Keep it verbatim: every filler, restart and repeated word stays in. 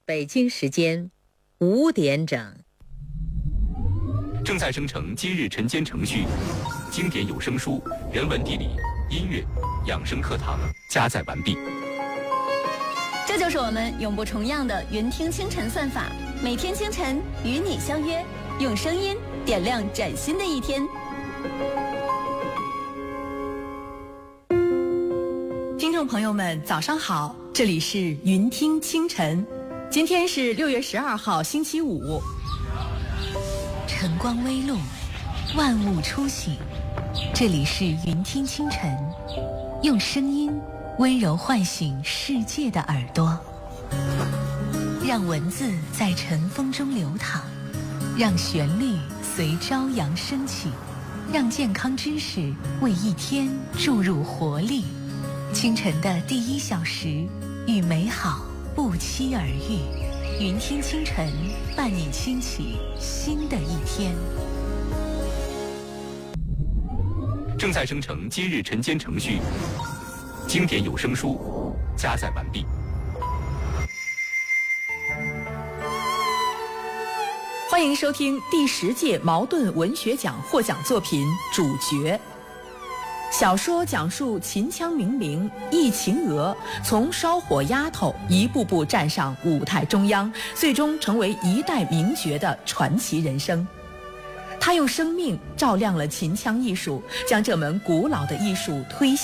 北京时间五点整， 正在生成今日晨间程序，经典有声书、人文地理、音乐、养生课堂加载完毕。 这就是我们永不重样的云听清晨算法，每天清晨与你相约，用声音点亮崭新的一天。 听众朋友们，早上好，这里是云听清晨，今天是六月十二号，星期五。 晨光微露，万物初醒，这里是云听清晨，用声音温柔唤醒世界的耳朵，让文字在晨风中流淌，让旋律随朝阳升起，让健康知识为一天注入活力。清晨的第一小时，与美好不期而遇。云听清晨，伴你轻启新的一天。 正在生成今日晨间程序，经典有声书加载完毕。 欢迎收听第十届茅盾文学奖获奖作品《主角》。小说讲述秦腔名伶忆秦娥从烧火丫头一步步站上舞台中央，最终成为一代名角的传奇人生。她用生命照亮了秦腔艺术，将这门古老的艺术推